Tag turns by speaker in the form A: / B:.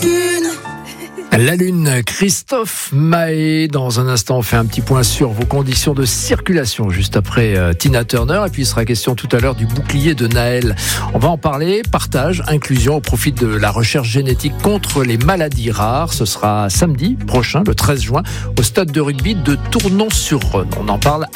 A: La Lune, Christophe Maé. Dans un instant, on fait un petit point sur vos conditions de circulation juste après Tina Turner. Et puis, il sera question tout à l'heure du bouclier de Naël. On va en parler. Partage, inclusion au profit de la recherche génétique contre les maladies rares. Ce sera samedi prochain, le 13 juin, au stade de rugby de Tournon-sur-Rhône. On en parle